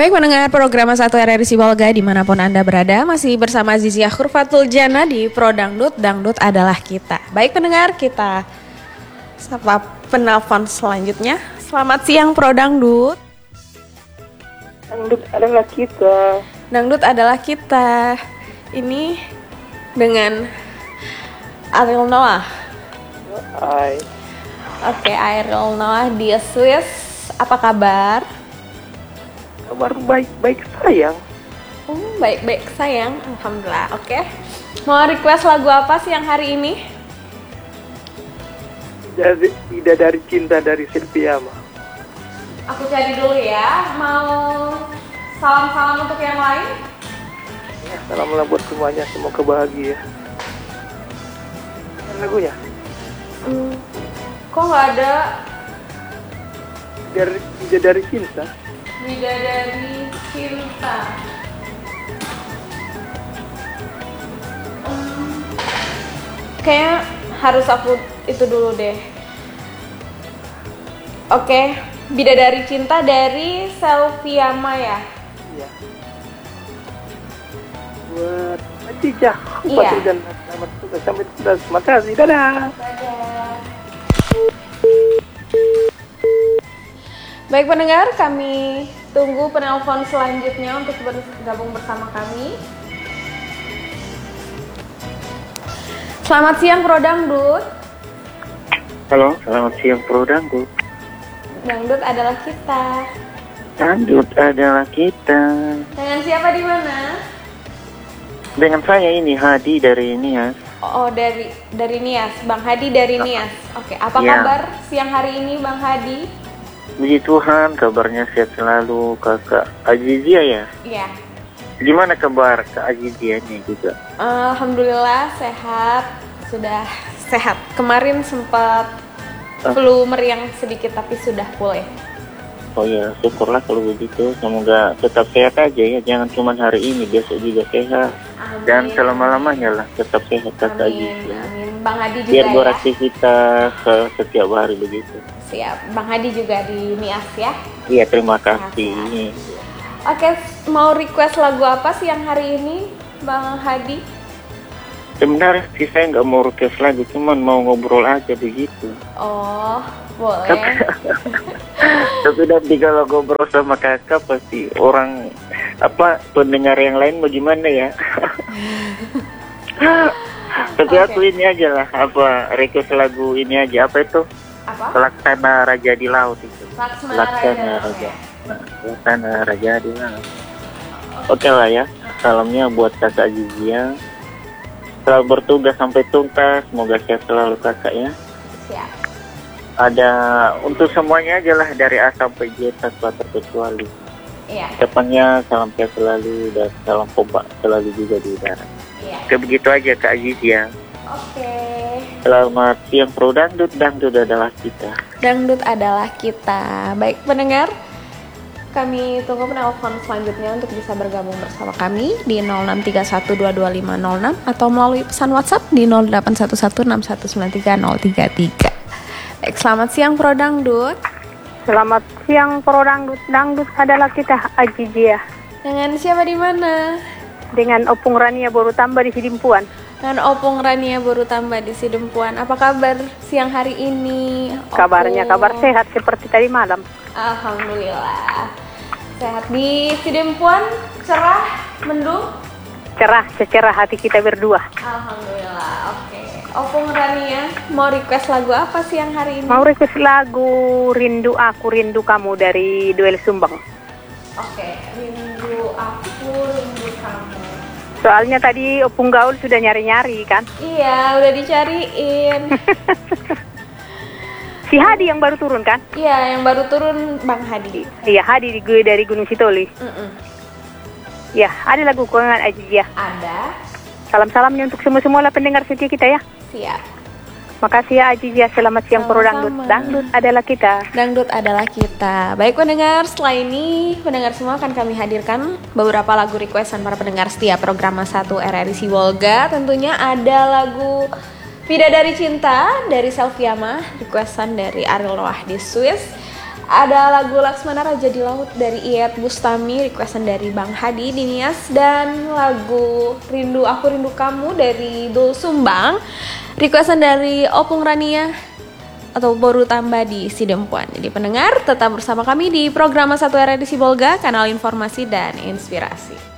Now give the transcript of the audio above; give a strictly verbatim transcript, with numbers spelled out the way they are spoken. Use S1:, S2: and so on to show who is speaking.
S1: Baik pendengar program satu R R I Sibolga dimanapun Anda berada, masih bersama Zizia Khurfatul Jana di Pro Dangdut, Dangdut adalah kita. Baik pendengar, kita sapa penelpon selanjutnya. Selamat siang Pro Dangdut.
S2: Dangdut adalah kita.
S1: Dangdut adalah kita. Ini dengan Ariel Noah.
S2: Hai.
S1: Oke, Ariel Noah di Swiss. Apa kabar?
S2: Kabar baik-baik sayang.
S1: Hmm, baik-baik sayang, alhamdulillah. Oke. Mau request lagu apa sih yang hari ini?
S2: Dari tidak dari cinta dari Sylvia mah.
S1: Aku cari dulu ya. Mau salam-salam untuk yang lain?
S2: Ya, salamlah buat semuanya, semoga bahagia. Dan lagunya?
S1: Hmm, kok nggak ada?
S2: Dari tidak dari cinta.
S1: Bidadari cinta. Hmm, kayaknya harus aku itu dulu deh. Oke, Bidadari Cinta dari Sylvia Maya.
S2: Iya. Buat Atijah.
S1: Iya.
S2: Dan selamat tugas sampai tugas. Terima kasih. Dadah.
S1: Dadah. Baik pendengar, kami tunggu penelpon selanjutnya untuk bergabung bersama kami. Selamat siang Pro Dangdut.
S3: Halo, selamat siang Pro Dangdut.
S1: Dangdut adalah kita.
S3: Dangdut adalah kita.
S1: Dengan siapa di mana?
S3: Dengan saya ini Hadi dari Nias.
S1: Oh, dari dari Nias, Bang Hadi dari Nias. Oke, apa
S3: Ya.
S1: kabar siang hari ini Bang Hadi?
S3: Puji Tuhan, kabarnya sehat selalu. Kakak Azizia ya?
S1: Iya.
S3: Gimana kabar Kak Azizianya juga?
S1: Alhamdulillah sehat, sudah sehat. Kemarin sempat
S3: Ah.
S1: flu meriang sedikit tapi sudah pulih.
S3: Oh ya, syukurlah kalau begitu. Semoga tetap sehat aja ya. Jangan cuma hari ini, besok juga sehat.
S1: Amin.
S3: Dan selama-lamanya lah tetap sehat Kakak
S1: Amin,
S3: Azizia.
S1: amin. Bang Hadi juga
S3: Biar
S1: ya.
S3: beraktivitas uh, setiap hari begitu.
S1: Siap. Bang Hadi juga di Nias ya.
S3: Iya, terima kasih.
S1: Oke, mau request lagu apa sih yang hari ini Bang Hadi?
S3: Sebenarnya sih saya nggak mau request lagi, cuman mau ngobrol aja begitu.
S1: Oh, boleh.
S3: Tapi nanti kalau ngobrol sama kakak pasti orang apa pendengar yang lain mau gimana ya? Tapi
S1: Okay.
S3: aku ini aja lah, apa request lagu ini aja, apa itu?
S1: Apa?
S3: Laksana Raja di Laut itu.
S1: Laksana
S3: Laksana
S1: Raja.
S3: Raja. Nah, Laksana Raja di Laut. Oke lah ya, salamnya buat kakak Azizia. Selalu bertugas sampai tuntas, semoga sehat selalu kakak ya.
S1: Siap.
S3: Ada untuk semuanya aja lah dari A sampai J tanpa terkecuali.
S1: Iya.
S3: Depannya salam sehat selalu dan salam kompak selalu juga di udara.
S1: Iya.
S3: Oke, begitu aja Kak Aziz ya.
S1: Oke.
S3: Selamat siang Pro Dangdut, Dangdut adalah kita.
S1: Dangdut adalah kita. Baik pendengar, kami tunggu penelpon selanjutnya untuk bisa bergabung bersama kami di nol enam tiga satu dua dua lima nol enam atau melalui pesan WhatsApp di nol delapan satu satu enam satu sembilan tiga nol tiga tiga. Baik, selamat siang Pro Dangdut.
S4: Selamat siang Pro Dangdut, Dangdut adalah kita Azizia.
S1: Dengan siapa di mana?
S4: Dengan Opung Rania baru tambah di Sidimpuan.
S1: Dengan Opung Rania baru tambah di Sidempuan. Apa kabar siang hari ini?
S4: Kabarnya
S1: Opung?
S4: kabar sehat seperti tadi malam.
S1: Alhamdulillah. Sehat di Sidempuan, cerah, mendung.
S4: Cerah secerah hati kita berdua.
S1: Alhamdulillah. Oke. Opung Rania, mau request lagu apa sih yang hari ini?
S4: Mau request lagu Rindu Aku Rindu Kamu dari Duel Sumbang.
S1: Oke, rindu aku, rindu kamu.
S4: Soalnya tadi Opung Gaul sudah nyari-nyari kan.
S1: Iya, udah dicariin.
S4: Si Hadi yang baru turun kan?
S1: Iya, yang baru turun Bang Hadi.
S4: Iya, Hadi di gue dari Gunung Sitoli.
S1: Mm-mm.
S4: Ya, ada lagu Kuangan Azizia.
S1: Ada.
S4: Salam-salamnya untuk semua-semua lah pendengar setia kita ya.
S1: Siap.
S4: Makasih ya Azizia, selamat siang Pro Dangdut.
S1: Sama-sama.
S4: Dangdut adalah kita.
S1: Dangdut adalah kita. Baik pendengar, setelah ini pendengar semua akan kami hadirkan beberapa lagu requestan para pendengar setia program satu R R I Sibolga. Tentunya ada lagu Bidadari Cinta dari Sylvia Maya, requestan dari Ariel Noah di Swiss. Ada lagu Laksmana Raja di Laut dari Iyeth Bustami, requestan dari Bang Hadi Dinias, dan lagu Rindu Aku Rindu Kamu dari Dul Sumbang, requestan dari Opung Rania atau Boru Tambah di Sidempuan. Jadi pendengar tetap bersama kami di program satu R edisi Bolga, kanal informasi dan inspirasi.